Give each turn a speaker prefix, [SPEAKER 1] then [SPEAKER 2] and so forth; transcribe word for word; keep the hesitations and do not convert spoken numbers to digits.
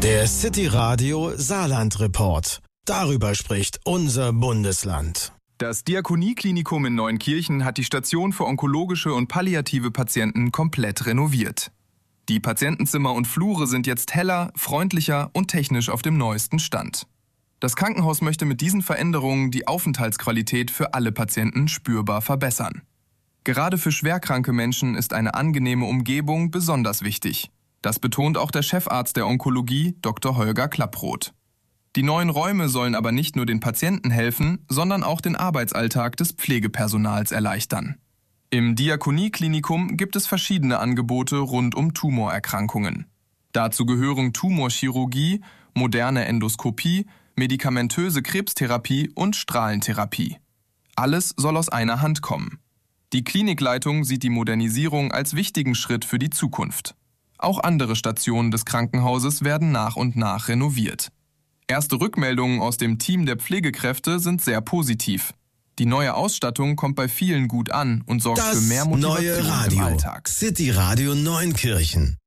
[SPEAKER 1] Der City Radio Saarland Report. Darüber spricht unser Bundesland.
[SPEAKER 2] Das Diakonieklinikum in Neunkirchen hat die Station für onkologische und palliative Patienten komplett renoviert. Die Patientenzimmer und Flure sind jetzt heller, freundlicher und technisch auf dem neuesten Stand. Das Krankenhaus möchte mit diesen Veränderungen die Aufenthaltsqualität für alle Patienten spürbar verbessern. Gerade für schwerkranke Menschen ist eine angenehme Umgebung besonders wichtig. Das betont auch der Chefarzt der Onkologie, Doktor Holger Klapproth. Die neuen Räume sollen aber nicht nur den Patienten helfen, sondern auch den Arbeitsalltag des Pflegepersonals erleichtern. Im Diakonieklinikum gibt es verschiedene Angebote rund um Tumorerkrankungen. Dazu gehören Tumorchirurgie, moderne Endoskopie, medikamentöse Krebstherapie und Strahlentherapie. Alles soll aus einer Hand kommen. Die Klinikleitung sieht die Modernisierung als wichtigen Schritt für die Zukunft. Auch andere Stationen des Krankenhauses werden nach und nach renoviert. Erste Rückmeldungen aus dem Team der Pflegekräfte sind sehr positiv. Die neue Ausstattung kommt bei vielen gut an und sorgt
[SPEAKER 1] Das
[SPEAKER 2] für mehr Motivation
[SPEAKER 1] neue Radio,
[SPEAKER 2] im Alltag.
[SPEAKER 1] City Radio Neunkirchen.